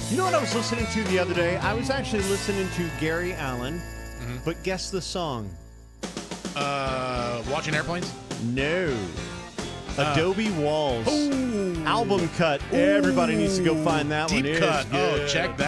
You know what I was listening to the other day? I was actually listening to Gary Allan, but guess the song. Watching Airplanes? No. Adobe Walls. Ooh. Album cut. Everybody needs to go find that Deep one. cut. It's good. Oh, check that.